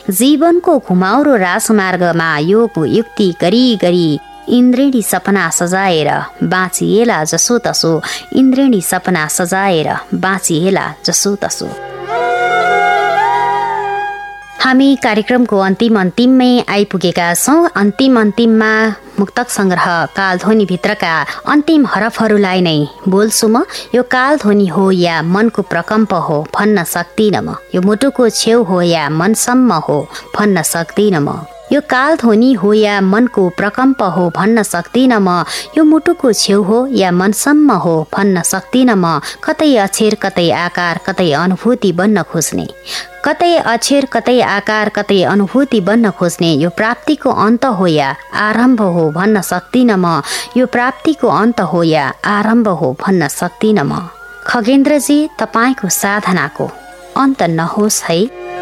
जीवनको घुमाउरो राजमार्गमा योग युक्ति गरी इन्द्रेणी सपना सजाएर बाँचिएला जसोतसो, इन्द्रेणी सपना सजाएर बाँचिएला जसोतसो। हामी कार्यक्रमको अन्तिममै आइपुगेका छौँ। अन्तिममा मुक्तक संग्रह कालध्वनिभित्रका अन्तिम हरफहरूलाई नै बोल्छु म। यो कालध्वनि हो या मनको प्रकम्प हो भन्न सक्दिनँ म। यो मुटुको छेउ हो या मनसम्म हो भन्न सक्दिनँ म। यो कालध्वनि हो या मनको प्रकम्प हो भन्न सक्दिनँ म। यो मुटुको छेउ हो या मनसम्म हो भन्न सक्दिनँ म। कतै अक्षर कतै आकार कतै अनुभूति बन्न खोज्ने, कतै अक्षर कतै आकार कतै अनुभूति बन्न खोज्ने। यो प्राप्तिको अन्त हो या आरम्भ हो भन्न सक्दिनँ म। यो प्राप्तिको अन्त हो या आरम्भ हो भन्न सक्दिनँ म। खगेन्द्रजी, तपाईँको साधनाको अन्त नहोस् है।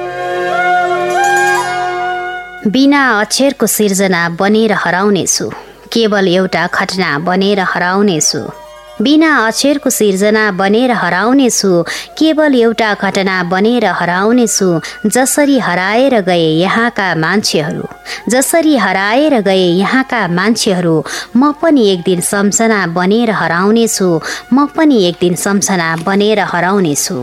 बिना अक्षरको सिर्जना बनेर हराउनेछु, केवल एउटा घटना बनेर हराउनेछु। बिना अक्षरको सिर्जना बनेर हराउनेछु, केवल एउटा घटना बनेर हराउनेछु। जसरी हराएर गए यहाँका मान्छेहरू, जसरी हराएर गए यहाँका मान्छेहरू, म पनि एक दिन सम्झना बनेर हराउनेछु, म पनि एक दिन सम्झना बनेर हराउनेछु।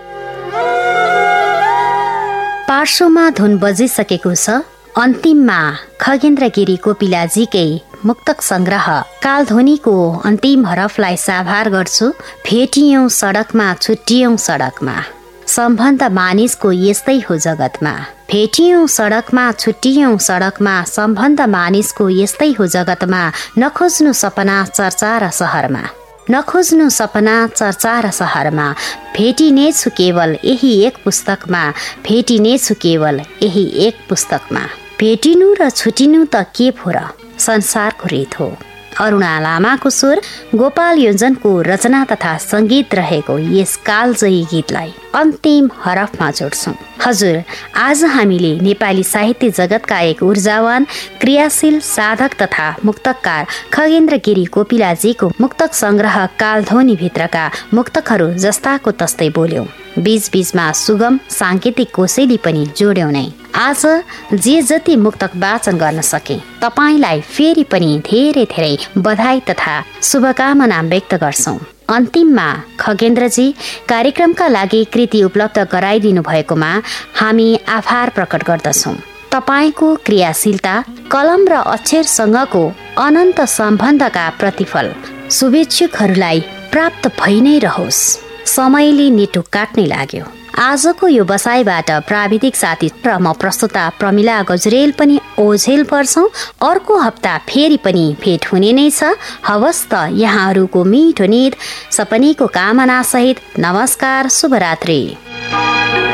पार्श्वमा धुन बजिसकेको छ। अन्तिममा खगेन्द्र गिरी कोपिलाजीकै मुक्तक संग्रह कालध्वनिको अन्तिम हरफलाई साभार गर्छु। भेटियौं सडकमा छुट्टियौं सडकमा, सम्बन्ध मानिसको यस्तै हो जगतमा। भेटियौं सडकमा छुट्टियौं सडकमा, सम्बन्ध मानिसको यस्तै हो जगतमा। नखोज्नु सपना चर्चा र सहरमा, नखोज्नु सपना चर्चा र सहरमा। भेटिनेछु केवल यही एक पुस्तकमा, भेटिनेछु केवल यही एक पुस्तकमा। भेटिनु र छुटिनु त के पो र संसारको रीत हो। अरुणा लामाको स्वर, गोपाल योजनको रचना तथा संगीत रहेको यस कालजयी गीतलाई अन्तिम हरफमा जोड्छौं। हजुर, आज हामीले नेपाली साहित्य जगतका एक ऊर्जावान क्रियाशील साधक तथा मुक्तकार खगेन्द्र गिरी कोपिलाजीको मुक्तक संग्रह कालध्वनि भित्रका मुक्तकहरू जस्ताको तस्तै बोल्यौं। बीचबीचमा सुगम सांकेतिक कोसेली पनि जोड्यौं नै। आज जे जति मुक्तक वाचन गर्न सके तपाईलाई फेरि पनि धेरै धेरै बधाई तथा शुभकामना व्यक्त गर्छौं। अन्तिममा खगेन्द्रजी, कार्यक्रमका लागि कृति उपलब्ध गराइदिनु भएकोमा हामी आभार प्रकट गर्दछौं। तपाईको क्रियाशीलता, कलम र अक्षरसँगको अनन्त सम्बन्धका प्रतिफल शुभेच्छुकहरूलाई प्राप्त भइ नै रहोस्। समयले नेटो काट्नै लाग्यो। आजको यो बसाइबाट प्राविधिक साथी र म प्रस्तुता प्रमिला गजरेल पनि ओझेल पर्छौं। अर्को हप्ता फेरि पनि भेट हुने नै छ। हवस् त, यहाँहरूको मिठो निद सपनीको कामना सहित नमस्कार, शुभरात्रि।